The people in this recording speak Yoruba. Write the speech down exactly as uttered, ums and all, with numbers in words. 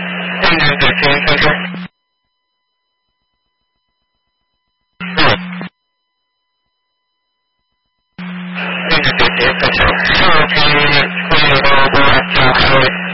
对对对，听说说。对对对对，不错。上期会有我就还